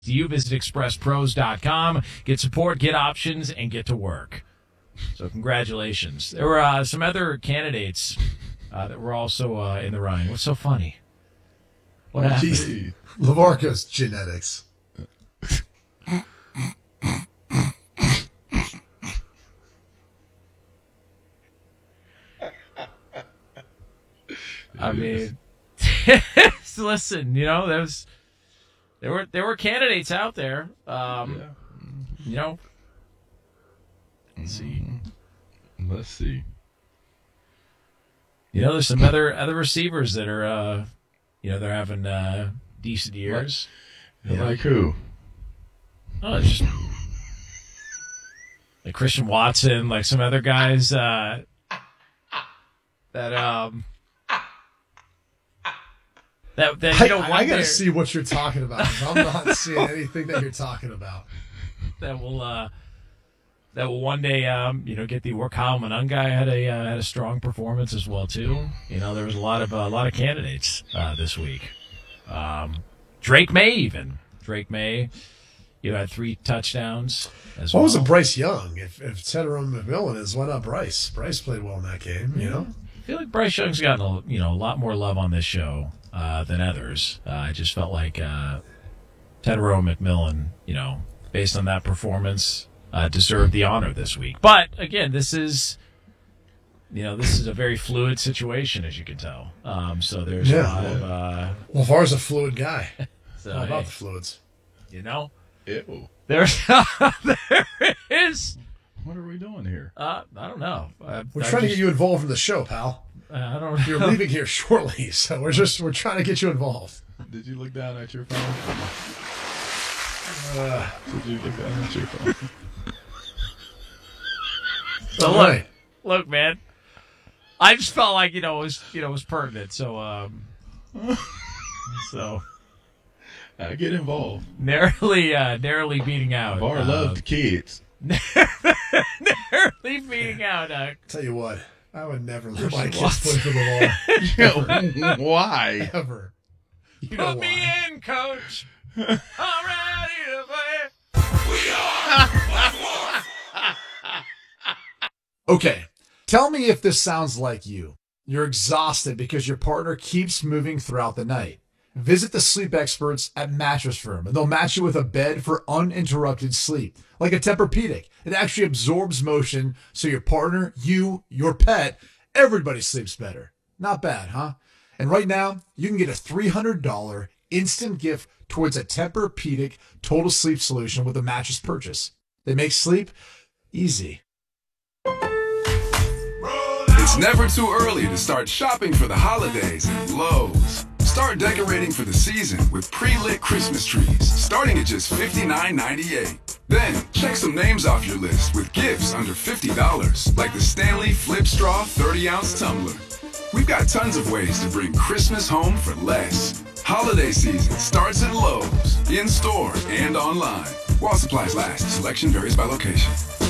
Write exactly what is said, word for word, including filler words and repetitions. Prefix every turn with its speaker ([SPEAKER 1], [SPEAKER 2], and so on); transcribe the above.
[SPEAKER 1] You visit express pros dot com, get support, get options, and get to work. So congratulations. There were uh, some other candidates uh, that were also uh, in the running. What's so funny? What happened?
[SPEAKER 2] Jeez. LaVarco's genetics.
[SPEAKER 1] I mean, listen, you know, there's there were there were candidates out there. Um,
[SPEAKER 3] Yeah.
[SPEAKER 1] You know, let's see.
[SPEAKER 3] Let's see.
[SPEAKER 1] You know, there's some other other receivers that are, uh, you know, they're having uh, decent years.
[SPEAKER 3] Yeah. Like who?
[SPEAKER 1] Oh, it's just like Christian Watson, like some other guys uh, that um that that you
[SPEAKER 2] I,
[SPEAKER 1] know
[SPEAKER 2] I,
[SPEAKER 1] one
[SPEAKER 2] I gotta
[SPEAKER 1] day-
[SPEAKER 2] see what you're talking about. 'Cause I'm not seeing anything that you're talking about.
[SPEAKER 1] that will uh, that will one day um, you know get the work. Kyle Monungai had a uh, had a strong performance as well too. You know, there was a lot of uh, a lot of candidates uh, this week. Um, Drake May even Drake May, you know, had three touchdowns as
[SPEAKER 2] What
[SPEAKER 1] well.
[SPEAKER 2] was it, Bryce Young? If if Tedderum McMillan is, why not Bryce? Bryce played well in that game, you know?
[SPEAKER 1] I feel like Bryce Young's gotten a, you know a lot more love on this show uh, than others. Uh, I just felt like uh, Tedero McMillan, you know, based on that performance, uh, deserved the honor this week. But again, this is, you know, this is a very fluid situation, as you can tell. Um, so there's a
[SPEAKER 2] Yeah.
[SPEAKER 1] lot of, uh,
[SPEAKER 2] Well, Var's a fluid guy.
[SPEAKER 1] so,
[SPEAKER 2] How about
[SPEAKER 1] hey,
[SPEAKER 2] the fluids?
[SPEAKER 1] you know,
[SPEAKER 3] Ew.
[SPEAKER 1] there's there is.
[SPEAKER 3] What are we doing here?
[SPEAKER 1] Uh, I don't know. I,
[SPEAKER 2] We're
[SPEAKER 1] I
[SPEAKER 2] trying to
[SPEAKER 1] just-
[SPEAKER 2] get you involved in the show, pal.
[SPEAKER 1] I don't
[SPEAKER 2] You're
[SPEAKER 1] know.
[SPEAKER 2] leaving here shortly, so we're just we're trying to get you involved.
[SPEAKER 3] Did you look down at your phone?
[SPEAKER 2] Uh,
[SPEAKER 3] Did you look down at your phone?
[SPEAKER 1] So
[SPEAKER 2] all
[SPEAKER 1] look,
[SPEAKER 2] right.
[SPEAKER 1] look, man. I just felt like you know it was you know it was pertinent. So um, so
[SPEAKER 3] I get involved.
[SPEAKER 1] narrowly uh, narrowly beating out.
[SPEAKER 3] Var
[SPEAKER 1] uh,
[SPEAKER 3] loved kids.
[SPEAKER 1] narrowly beating out. Uh,
[SPEAKER 2] Tell you what, I would never let my
[SPEAKER 1] Christian
[SPEAKER 2] kids play for the law.
[SPEAKER 3] Why?
[SPEAKER 2] Ever. You know
[SPEAKER 1] Put me
[SPEAKER 2] why.
[SPEAKER 1] in, coach. I'm ready to play.
[SPEAKER 2] Okay, tell me if this sounds like you. You're exhausted because your partner keeps moving throughout the night. Visit the sleep experts at Mattress Firm, and they'll match you with a bed for uninterrupted sleep, like a Tempur-Pedic. It actually absorbs motion, so your partner, you, your pet, everybody sleeps better. Not bad, huh? And right now, you can get a three hundred dollars instant gift towards a Tempur-Pedic total sleep solution with a mattress purchase. They make sleep easy.
[SPEAKER 4] It's never too early to start shopping for the holidays at Lowe's. Start decorating for the season with pre-lit Christmas trees, starting at just fifty-nine ninety-eight. Then, check some names off your list with gifts under fifty dollars, like the Stanley Flip Straw thirty ounce tumbler. We've got tons of ways to bring Christmas home for less. Holiday season starts at Lowe's, in-store and online. While supplies last, selection varies by location.